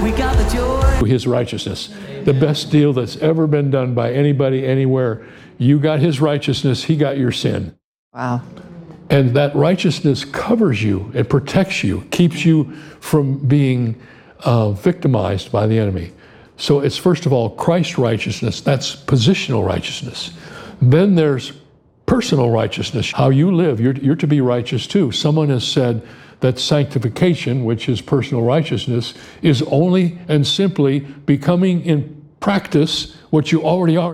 We got the joy. His righteousness. The best deal that's ever been done by anybody, anywhere. You got his righteousness, he got your sin. Wow. And that righteousness covers you, it protects you, keeps you from being victimized by the enemy. So it's first of all Christ's righteousness, that's positional righteousness. Then there's personal righteousness, how you live, you're to be righteous too. Someone has said that sanctification, which is personal righteousness, is only and simply becoming in practice what you already are.